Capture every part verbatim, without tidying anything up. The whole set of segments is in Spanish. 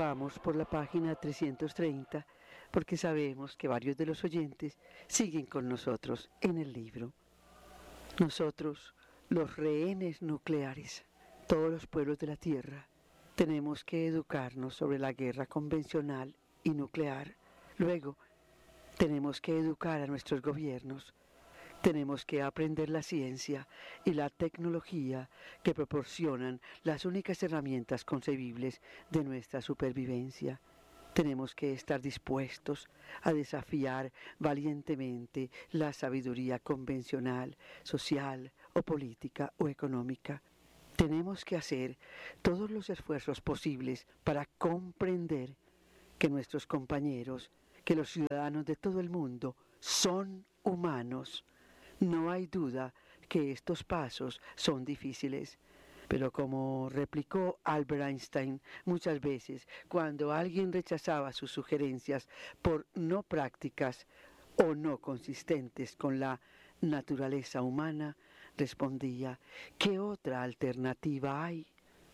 Vamos por la página trescientos treinta porque sabemos que varios de los oyentes siguen con nosotros en el libro. Nosotros, los rehenes nucleares, todos los pueblos de la Tierra, tenemos que educarnos sobre la guerra convencional y nuclear. Luego, tenemos que educar a nuestros gobiernos. Tenemos que aprender la ciencia y la tecnología que proporcionan las únicas herramientas concebibles de nuestra supervivencia. Tenemos que estar dispuestos a desafiar valientemente la sabiduría convencional, social o política o económica. Tenemos que hacer todos los esfuerzos posibles para comprender que nuestros compañeros, que los ciudadanos de todo el mundo son humanos. No hay duda que estos pasos son difíciles, pero como replicó Albert Einstein muchas veces, cuando alguien rechazaba sus sugerencias por no prácticas o no consistentes con la naturaleza humana, respondía: ¿qué otra alternativa hay?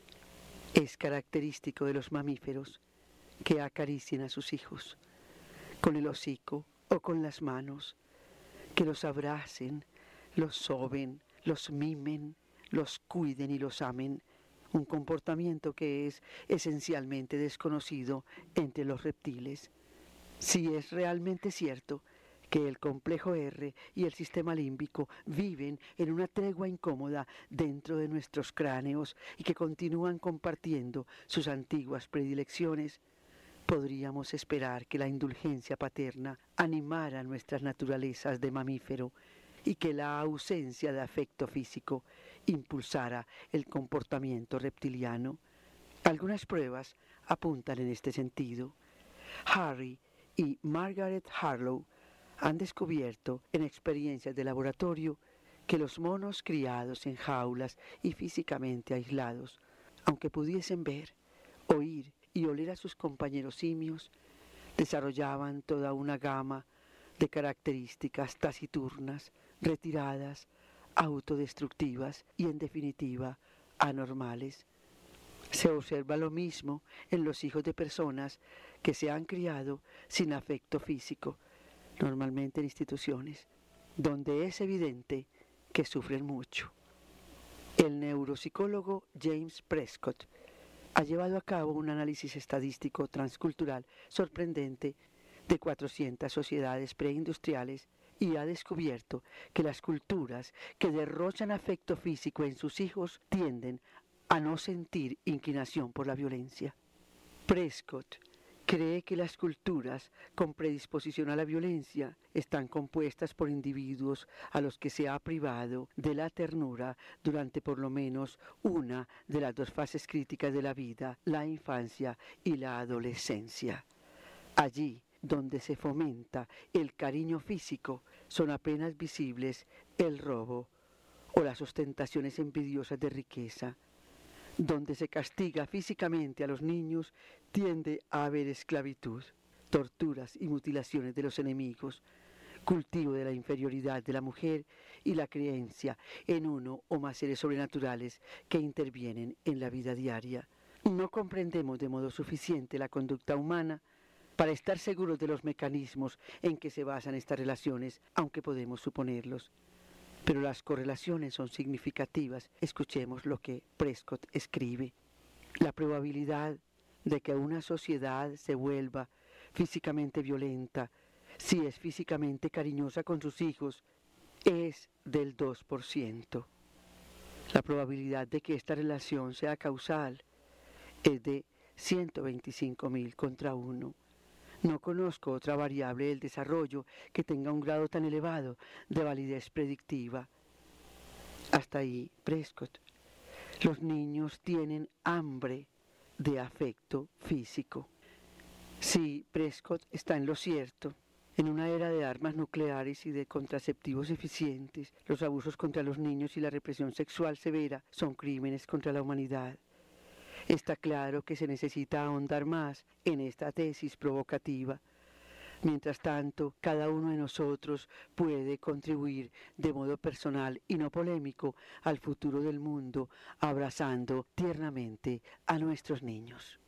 Es característico de los mamíferos que acaricien a sus hijos con el hocico o con las manos, que los abracen, los soben, los mimen, los cuiden y los amen, un comportamiento que es esencialmente desconocido entre los reptiles. Si es realmente cierto que el complejo R y el sistema límbico viven en una tregua incómoda dentro de nuestros cráneos y que continúan compartiendo sus antiguas predilecciones, podríamos esperar que la indulgencia paterna animara nuestras naturalezas de mamífero y que la ausencia de afecto físico impulsara el comportamiento reptiliano. Algunas pruebas apuntan en este sentido. Harry y Margaret Harlow han descubierto en experiencias de laboratorio que los monos criados en jaulas y físicamente aislados, aunque pudiesen ver, oír y oler a sus compañeros simios, desarrollaban toda una gama de características taciturnas, retiradas, autodestructivas y, en definitiva, anormales. Se observa lo mismo en los hijos de personas que se han criado sin afecto físico, normalmente en instituciones, donde es evidente que sufren mucho. El neuropsicólogo James Prescott ha llevado a cabo un análisis estadístico transcultural sorprendente de cuatrocientas sociedades preindustriales y ha descubierto que las culturas que derrochan afecto físico en sus hijos tienden a no sentir inclinación por la violencia. Prescott cree que las culturas con predisposición a la violencia están compuestas por individuos a los que se ha privado de la ternura durante por lo menos una de las dos fases críticas de la vida, la infancia y la adolescencia. Allí donde se fomenta el cariño físico, son apenas visibles el robo o las ostentaciones envidiosas de riqueza. Donde se castiga físicamente a los niños, tiende a haber esclavitud, torturas y mutilaciones de los enemigos, cultivo de la inferioridad de la mujer y la creencia en uno o más seres sobrenaturales que intervienen en la vida diaria. No comprendemos de modo suficiente la conducta humana para estar seguros de los mecanismos en que se basan estas relaciones, aunque podemos suponerlos. Pero las correlaciones son significativas. Escuchemos lo que Prescott escribe. La probabilidad de que una sociedad se vuelva físicamente violenta si es físicamente cariñosa con sus hijos es del dos por ciento. La probabilidad de que esta relación sea causal es de ciento veinticinco mil contra uno. No conozco otra variable del desarrollo que tenga un grado tan elevado de validez predictiva. Hasta ahí, Prescott. Los niños tienen hambre de afecto físico. Sí, Prescott está en lo cierto. En una era de armas nucleares y de contraceptivos eficientes, los abusos contra los niños y la represión sexual severa son crímenes contra la humanidad. Está claro que se necesita ahondar más en esta tesis provocativa. Mientras tanto, cada uno de nosotros puede contribuir de modo personal y no polémico al futuro del mundo, abrazando tiernamente a nuestros niños.